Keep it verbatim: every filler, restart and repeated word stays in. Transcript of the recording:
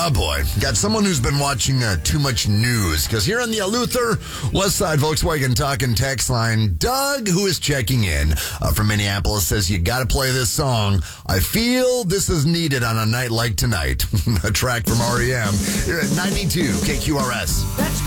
Oh, boy. Got someone who's been watching uh, too much news. Because here on the Luther Westside Volkswagen Talking text line, Doug, who is checking in uh, from Minneapolis, says, you got to play this song. I feel this is needed on a night like tonight. A track from R E M here at ninety-two K Q R S. That's